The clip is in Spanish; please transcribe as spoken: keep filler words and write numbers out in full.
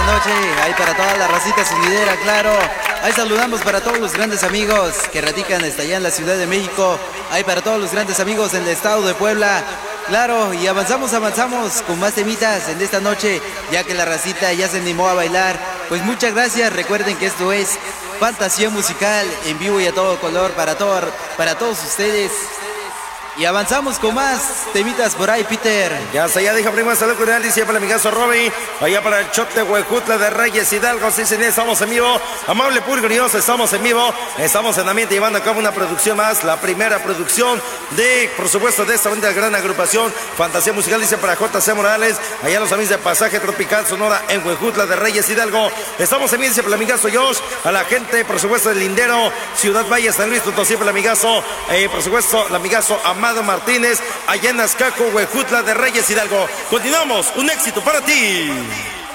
esta noche. Ahí para toda la racita sonidera, claro. Ahí saludamos para todos los grandes amigos que radican hasta allá en la Ciudad de México. Ahí para todos los grandes amigos en el estado de Puebla. Claro, y avanzamos, avanzamos con más temitas en esta noche, ya que la racita ya se animó a bailar. Pues muchas gracias, recuerden que esto es Fantasía Musical en vivo y a todo color para, todo, para todos ustedes. Y avanzamos con más temitas por ahí, Peter. Ya está, ya dijo primo, salud cordial, dice para el amigazo Robbie, allá para el shot de Huejutla de Reyes Hidalgo, sí, señor, estamos en vivo, amable público curioso, estamos en vivo, estamos en ambiente llevando a cabo una producción más, la primera producción de, por supuesto, de esta bonita gran agrupación, Fantasía Musical, dice para J C Morales, allá los amigos de Pasaje Tropical Sonora en Huejutla de Reyes Hidalgo, estamos en vivo, dice para el amigazo Josh, a la gente, por supuesto, del Lindero, Ciudad Valle, San Luis Potosí, para el amigazo, eh, por supuesto, el amigazo Amado Martínez, allá en Azcaco, Huejutla de Reyes Hidalgo. Continuamos, un éxito para ti.